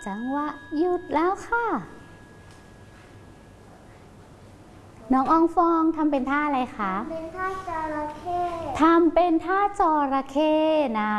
จังหวะหยุดแล้วค่ะน้องอองฟองทำเป็นท่าอะไรคะเป็นท่าจระเข้ทำเป็นท่าจระเข้นะ